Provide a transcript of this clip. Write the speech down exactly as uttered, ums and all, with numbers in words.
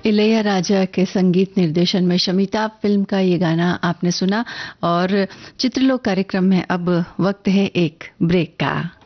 इलैयाराजा के संगीत निर्देशन में शमिता फिल्म का ये गाना आपने सुना और चित्रलोक कार्यक्रम में अब वक्त है एक ब्रेक का।